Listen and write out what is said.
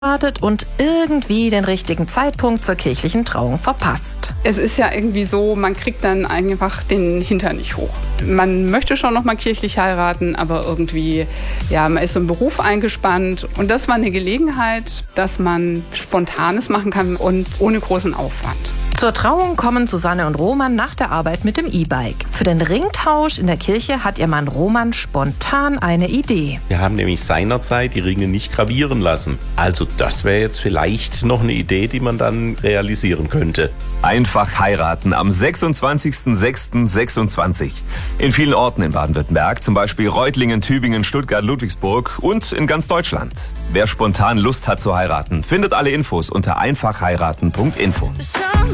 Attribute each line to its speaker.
Speaker 1: und irgendwie den richtigen Zeitpunkt zur kirchlichen Trauung verpasst.
Speaker 2: Es ist ja irgendwie so, man kriegt dann einfach den Hintern nicht hoch. Man möchte schon noch mal kirchlich heiraten, aber irgendwie, ja, man ist im Beruf eingespannt. Und das war eine Gelegenheit, dass man Spontanes machen kann und ohne großen Aufwand.
Speaker 1: Zur Trauung kommen Susanne und Roman nach der Arbeit mit dem E-Bike. Für den Ringtausch in der Kirche hat ihr Mann Roman spontan eine Idee.
Speaker 3: Wir haben nämlich seinerzeit die Ringe nicht gravieren lassen. Also das wäre jetzt vielleicht noch eine Idee, die man dann realisieren könnte.
Speaker 4: Einfach heiraten am 26.06.26. In vielen Orten in Baden-Württemberg, zum Beispiel Reutlingen, Tübingen, Stuttgart, Ludwigsburg und in ganz Deutschland. Wer spontan Lust hat zu heiraten, findet alle Infos unter einfachheiraten.info.